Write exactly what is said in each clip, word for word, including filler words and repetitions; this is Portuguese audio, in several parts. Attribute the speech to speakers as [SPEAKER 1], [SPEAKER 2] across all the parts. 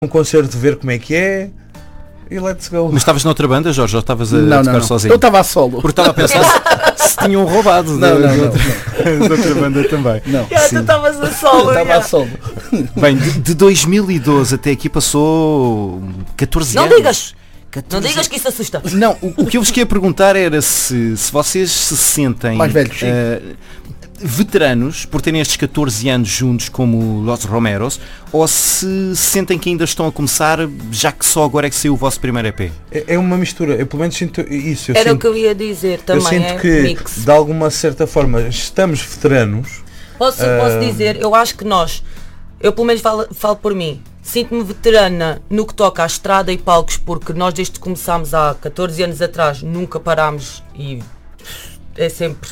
[SPEAKER 1] um concerto, ver como é que é e let's go.
[SPEAKER 2] Mas estavas noutra banda, Jorge, ou estavas a
[SPEAKER 3] Não,
[SPEAKER 2] tocar
[SPEAKER 3] não, não.
[SPEAKER 2] sozinho?
[SPEAKER 3] Eu estava a solo.
[SPEAKER 2] Porque estava a pensar se, se tinham roubado
[SPEAKER 3] Não,
[SPEAKER 2] da,
[SPEAKER 3] não, não,
[SPEAKER 2] da, da outra banda também.
[SPEAKER 3] Não.
[SPEAKER 4] Já, tu estavas a solo.
[SPEAKER 3] Eu estava
[SPEAKER 4] já.
[SPEAKER 3] a solo.
[SPEAKER 2] Bem, de, de dois mil e doze até aqui passou catorze
[SPEAKER 4] Não
[SPEAKER 2] anos.
[SPEAKER 4] digas!
[SPEAKER 2] catorze
[SPEAKER 4] Não digas que isso assusta.
[SPEAKER 2] Não, o, o que eu vos queria perguntar era se, se vocês se sentem
[SPEAKER 3] Mais velhos, sim.
[SPEAKER 2] eh, veteranos por terem estes catorze anos juntos como Los Romeros, ou se sentem que ainda estão a começar, já que só agora é que saiu o vosso primeiro E P.
[SPEAKER 1] É, é uma mistura, eu pelo menos sinto isso. Eu
[SPEAKER 4] Era
[SPEAKER 1] sinto,
[SPEAKER 4] o que eu ia dizer também.
[SPEAKER 1] eu sinto
[SPEAKER 4] é
[SPEAKER 1] que
[SPEAKER 4] mix.
[SPEAKER 1] de alguma certa forma estamos veteranos.
[SPEAKER 4] Posso,
[SPEAKER 1] Ah.
[SPEAKER 4] posso dizer, eu acho que nós, eu pelo menos falo, falo por mim, sinto-me veterana no que toca à estrada e palcos, porque nós desde que começámos há catorze anos atrás nunca parámos e é sempre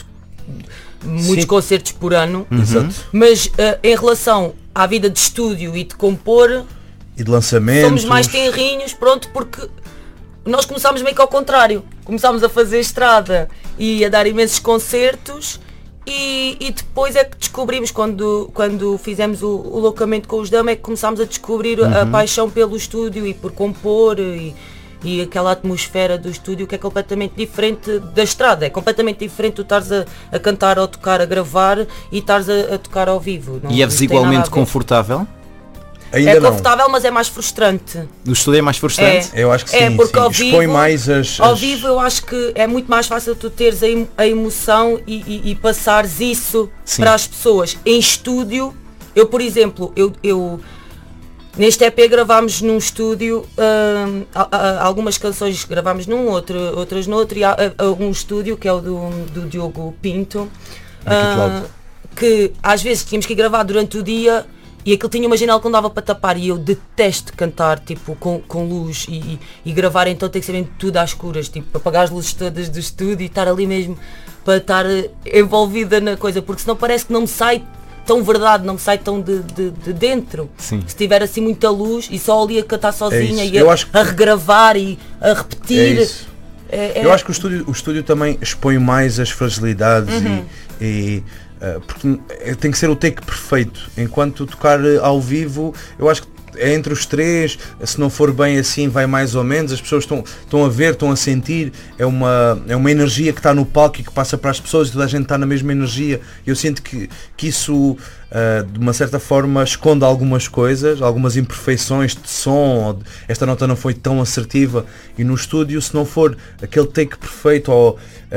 [SPEAKER 4] muitos
[SPEAKER 1] Sim.
[SPEAKER 4] concertos por ano,
[SPEAKER 1] Exato.
[SPEAKER 4] mas ah, em relação à vida de estúdio e de compor,
[SPEAKER 1] E de lançamentos.
[SPEAKER 4] somos mais tenrinhos, pronto, porque nós começámos meio que ao contrário. Começámos a fazer estrada e a dar imensos concertos e, e depois é que descobrimos, quando, quando fizemos o, o Loucamente com os Dama, é que começámos a descobrir a paixão pelo estúdio e por compor e, e aquela atmosfera do estúdio que é completamente diferente da estrada. É completamente diferente tu estares a, a cantar ou tocar, a gravar e estares a, a tocar ao vivo. Não,
[SPEAKER 2] E é-vos
[SPEAKER 4] não tem nada a
[SPEAKER 2] igualmente
[SPEAKER 4] ver.
[SPEAKER 2] confortável?
[SPEAKER 1] Ainda
[SPEAKER 4] É
[SPEAKER 1] não.
[SPEAKER 4] confortável, mas é mais frustrante.
[SPEAKER 2] O estúdio é mais frustrante?
[SPEAKER 1] Eu acho que sim.
[SPEAKER 4] É, porque
[SPEAKER 1] sim.
[SPEAKER 4] ao
[SPEAKER 1] Expõe
[SPEAKER 4] vivo-
[SPEAKER 1] mais as,
[SPEAKER 4] Ao
[SPEAKER 1] as-
[SPEAKER 4] vivo eu acho que é muito mais fácil tu teres a, em- a emoção e, e, e passares isso
[SPEAKER 2] Sim.
[SPEAKER 4] para as pessoas. Em estúdio, eu por exemplo, eu, eu neste E P gravámos num estúdio, hum, a- a- algumas canções gravámos num, outro, outras noutro, e há há um estúdio que é o do, do Diogo Pinto,
[SPEAKER 1] Make It Loud.
[SPEAKER 4] ah, que às vezes tínhamos que gravar durante o dia e aquilo tinha uma janela que não dava para tapar e eu detesto cantar tipo com, com luz e, e, e gravar, então tem que ser mesmo tudo às escuras, tipo apagar as luzes todas do estúdio e estar ali mesmo para estar eh, envolvida na coisa, porque senão parece que não me sai tão verdade, não me sai tão de, de, de dentro.
[SPEAKER 2] Sim.
[SPEAKER 4] Se tiver assim muita luz e só ali a cantar sozinha
[SPEAKER 1] isso.
[SPEAKER 4] e
[SPEAKER 1] Eu
[SPEAKER 4] a,
[SPEAKER 1] acho que-
[SPEAKER 4] a regravar e a
[SPEAKER 1] É
[SPEAKER 4] repetir.
[SPEAKER 1] isso.
[SPEAKER 4] É- é-
[SPEAKER 1] Eu acho que o estúdio, o estúdio também expõe mais as fragilidades
[SPEAKER 4] Uhum.
[SPEAKER 1] e, e, uh, porque é- tem que ser o take perfeito. Enquanto tocar uh, ao vivo, eu acho que é entre os três, se não for bem assim vai mais ou menos, as pessoas estão, estão a ver, estão a sentir, é uma, é uma energia que está no palco e que passa para as pessoas e toda a gente está na mesma energia. Eu sinto que, que isso uh, de uma certa forma esconde algumas coisas, algumas imperfeições de som, ou de, esta nota não foi tão assertiva, e no estúdio, se não for aquele take perfeito, ou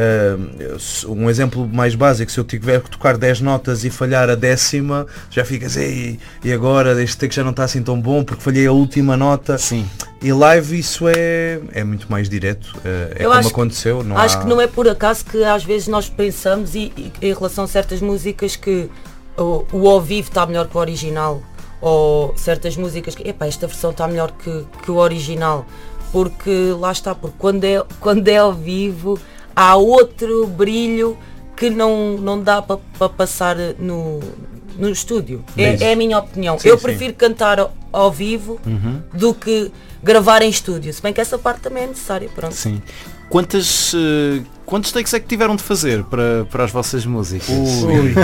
[SPEAKER 1] uh, um exemplo mais básico, se eu tiver que tocar dez notas e falhar a décima, já ficas, ei, e agora este take já não está assim tão bom porque falhei a última nota.
[SPEAKER 2] Sim.
[SPEAKER 1] E live isso é, é muito mais direto, é, é
[SPEAKER 4] Eu
[SPEAKER 1] como
[SPEAKER 4] acho-
[SPEAKER 1] aconteceu. Não
[SPEAKER 4] Acho
[SPEAKER 1] há...
[SPEAKER 4] que não é por acaso que às vezes nós pensamos e, e em relação a certas músicas que o, o ao vivo está melhor que o original, ou certas músicas que epá, esta versão está melhor que, que o original, porque lá está, porque quando é, quando é ao vivo há outro brilho que não, não dá para pa passar no, no estúdio. É,
[SPEAKER 1] Isso.
[SPEAKER 4] é a minha opinião.
[SPEAKER 1] Sim,
[SPEAKER 4] Eu
[SPEAKER 1] sim.
[SPEAKER 4] prefiro cantar ao, ao vivo do que gravar em estúdio, se bem que essa parte também é necessária. Pronto.
[SPEAKER 2] Sim. Quantas, eh, quantos takes é que tiveram de fazer para, para as vossas músicas?
[SPEAKER 1] Ui.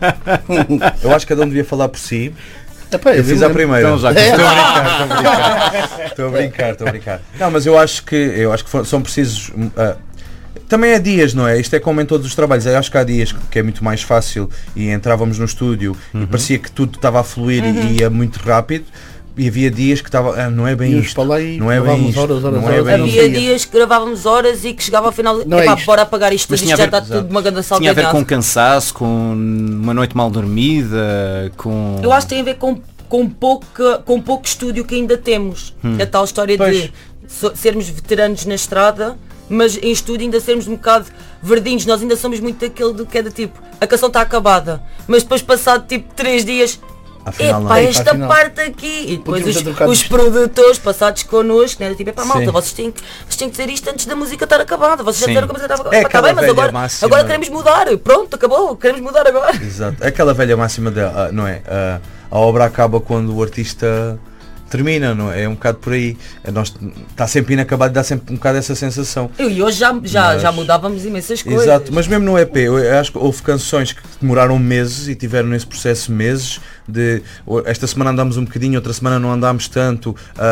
[SPEAKER 1] Eu acho que cada um devia falar por si.
[SPEAKER 3] Epá,
[SPEAKER 1] Eu fiz a primeira.
[SPEAKER 2] Então, já
[SPEAKER 1] Estou a brincar, estou a brincar. Estou a brincar, estou a brincar. Não, mas eu acho que eu acho que for- são precisos. ah, também há dias, não é? Isto é como em todos os trabalhos. Eu acho que há dias que, que é muito mais fácil e entrávamos no estúdio e parecia que tudo estava a fluir e ia muito rápido. E havia dias que estava, ah, não é bem
[SPEAKER 3] Íamos
[SPEAKER 1] isto.
[SPEAKER 3] para lá e
[SPEAKER 1] Não é bem
[SPEAKER 3] gravávamos
[SPEAKER 1] isto.
[SPEAKER 3] horas, horas,
[SPEAKER 1] não é
[SPEAKER 3] horas.
[SPEAKER 1] bem
[SPEAKER 4] Havia
[SPEAKER 1] isto.
[SPEAKER 4] dias que gravávamos horas e que chegava ao final,
[SPEAKER 3] Não é
[SPEAKER 4] epá,
[SPEAKER 3] isto.
[SPEAKER 4] bora apagar isto tudo,
[SPEAKER 2] Mas
[SPEAKER 4] isto
[SPEAKER 2] tinha a
[SPEAKER 4] já
[SPEAKER 2] ver-
[SPEAKER 4] está tudo de uma grande
[SPEAKER 2] Tinha a ver
[SPEAKER 4] salganhada.
[SPEAKER 2] com cansaço, com uma noite mal dormida, com...
[SPEAKER 4] Eu acho que tem a ver com, com, pouca, com pouco estúdio que ainda temos. A tal história
[SPEAKER 1] Pois.
[SPEAKER 4] de so- sermos veteranos na estrada, mas em estúdio ainda sermos um bocado verdinhos. Nós ainda somos muito daquele do que é do tipo, a canção está acabada, mas depois passado tipo três dias,
[SPEAKER 1] Afinal, não.
[SPEAKER 4] epá,
[SPEAKER 3] Epá,
[SPEAKER 4] esta
[SPEAKER 3] afinal.
[SPEAKER 4] parte aqui. E depois
[SPEAKER 3] Podíamos
[SPEAKER 4] os,
[SPEAKER 3] ter trocado
[SPEAKER 4] os
[SPEAKER 3] isto.
[SPEAKER 4] produtores passados connosco, né, tipo, epá, malta,
[SPEAKER 1] Sim.
[SPEAKER 4] vocês têm, que, vocês têm que dizer isto antes da música estar acabada. Vocês já
[SPEAKER 2] Sim.
[SPEAKER 4] disseram que a música estava
[SPEAKER 1] É
[SPEAKER 4] acabada. Tá
[SPEAKER 1] aquela
[SPEAKER 4] bem, mas
[SPEAKER 1] velha
[SPEAKER 4] agora,
[SPEAKER 1] máxima.
[SPEAKER 4] agora queremos mudar. Pronto, acabou, queremos mudar agora.
[SPEAKER 1] Exato. Aquela velha máxima de, ah, não é? Ah, a obra acaba quando o artista termina, não é? É um bocado por aí. Está sempre inacabado e dá sempre um bocado essa sensação.
[SPEAKER 4] E hoje já, já,
[SPEAKER 1] mas...
[SPEAKER 4] já mudávamos imensas coisas.
[SPEAKER 1] Exato, mas mesmo no E P, eu acho que houve canções que demoraram meses e tiveram nesse processo meses de esta semana andámos um bocadinho, outra semana não andámos tanto.